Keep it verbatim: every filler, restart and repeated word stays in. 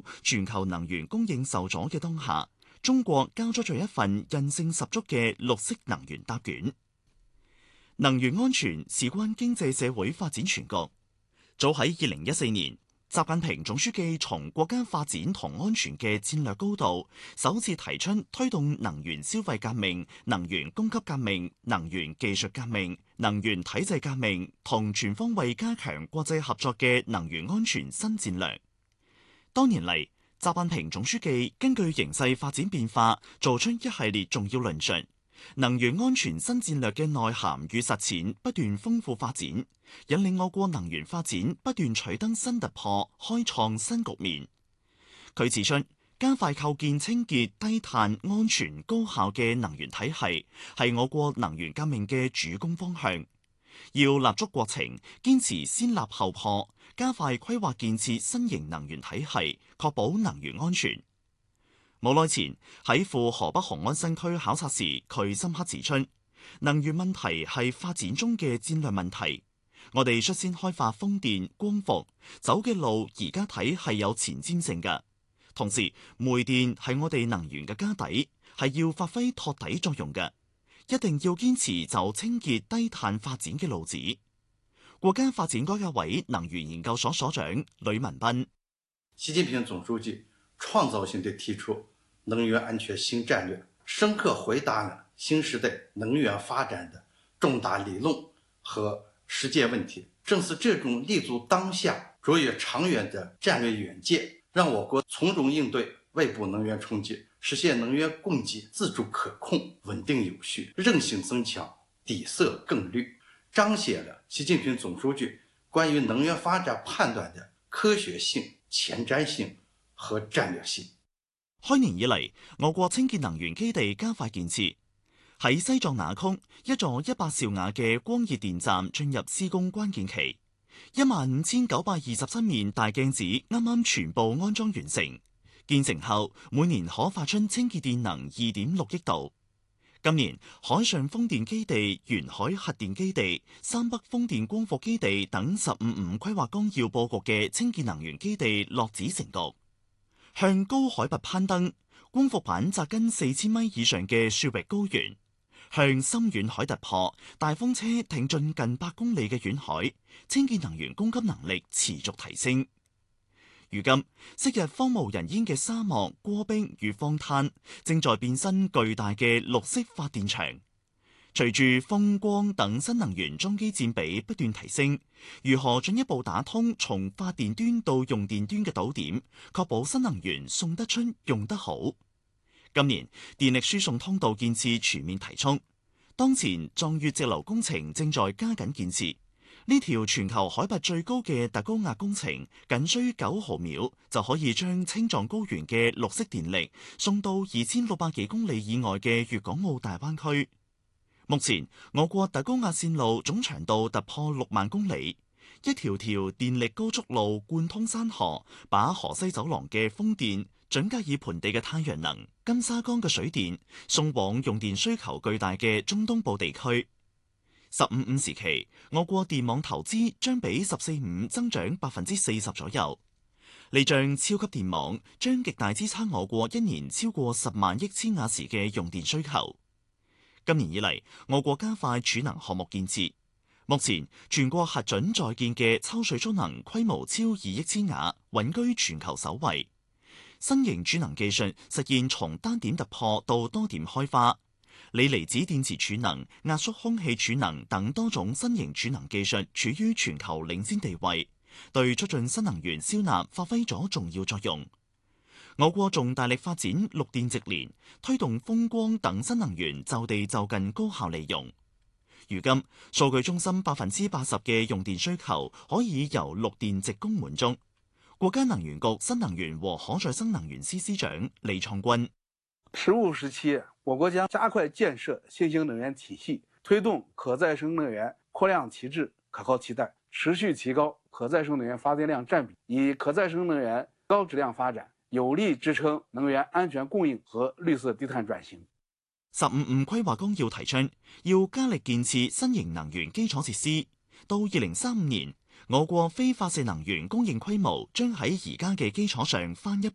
全球能源供應受阻嘅當下，中國交咗咗一份韌性十足嘅綠色能源答卷。能源安全事關經濟社會發展全局。早喺二零一四年，習近平總書記從國家發展同安全嘅戰略高度，首次提出推動能源消費革命、能源供給革命、能源技術革命、能源體制革命同全方位加強國際合作嘅能源安全新戰略。多年嚟，習近平總書記根據形勢發展變化，做出一系列重要論述。能源安全新戰略嘅內涵與實踐不斷豐富發展，引領我國能源發展不斷取得新突破，開創新局面。佢指出，加快構建清潔、低碳、安全、高效嘅能源體系，係我國能源革命嘅主攻方向。要立足國情，堅持先立後破，加快規劃建設新型能源體系，確保能源安全。冇耐前喺赴河北雄安新區考察時，佢深刻指出，能源問題係發展中嘅戰略問題。我哋率先開發風電、光伏，走嘅路而家睇係有前瞻性嘅。同時，煤電係我哋能源嘅家底，係要發揮托底作用嘅。一定要堅持走清潔低碳發展嘅路子。國家發展改革委能源研究所所長呂文斌， 習近平總書記創造性地提出能源安全新戰略，深刻回答了新時代能源發展的重大理論和實踐問題。正是這種立足當下、卓越長遠的戰略遠見，讓我國從容應對外部能源衝擊，實現能源供給自主可控、穩定有序、韌性增強、底色更綠，彰顯了習近平總書記關於能源發展判斷的科學性、前瞻性和戰略性。 開年以嚟，我國清潔能源基地加快建設。喺西藏那曲，一座一百兆瓦嘅光熱電站進入施工關鍵期，一萬五千九百二十七面大鏡子啱啱全部安裝完成。建成後，每年可發出清潔電能二點六億度。今年，海上風電基地、沿海核電基地、三北風電光伏基地等十五五規劃綱要佈局嘅清潔能源基地落子成局。向高海拔攀登，光伏板扎根四千米以上嘅雪域高原；向深遠海突破，大風車挺進近百公里嘅遠海，清潔能源供給能力持續提升。如今，昔日荒無人煙嘅沙漠、戈壁與荒灘，正在變身巨大嘅綠色發電場。隨住風光等新能源中基佔比不斷提升，如何進一步打通從發電端到用電端嘅島點，確保新能源送得出、用得好？今年電力輸送通道建設全面提速，當前藏越直流工程正在加緊建設。呢條全球海拔最高嘅特高壓工程，僅需九毫秒就可以將青藏高原嘅綠色電力送到二千六百幾公里以外嘅粵港澳大灣區。目前，我國特高壓線路總長度突破六萬公里，一條條電力高速路貫通山河，把河西走廊嘅風電、準格爾盆地嘅太陽能、金沙江嘅水電送往用電需求巨大嘅中東部地區。十五五時期，我國電網投資將比十四五增長百分之四十左右。呢張超級電網將極大支撐我國一年超過十萬億千瓦時嘅用電需求。今年以嚟，我國加快儲能項目建設。目前，全國核准在建嘅抽水蓄能規模超二億千瓦，穩居全球首位。新型儲能技術實現從單點突破到多點開花。鋰離子電池儲能、壓縮空氣儲能等多種新型儲能技術處於全球領先地位，對促進新能源銷納發揮咗重要作用。我國仲大力發展綠電直連，推動風光等新能源就地就近高效利用。如今，數據中心百分之八十嘅用電需求可以由綠電直供滿足。國家能源局新能源和可再生能源司司長李創軍： 十五時期，我國將加快建設新型能源體系，推動可再生能源擴量提質、可靠替代，持續提高可再生能源發電量佔比，以可再生能源高質量發展，有力支撐能源安全供應和綠色低碳轉型。 十五五規劃綱要提出，要加力建設新型能源基礎設施。到二零三五年，我國非發射能源供應規模將喺而家嘅基礎上翻一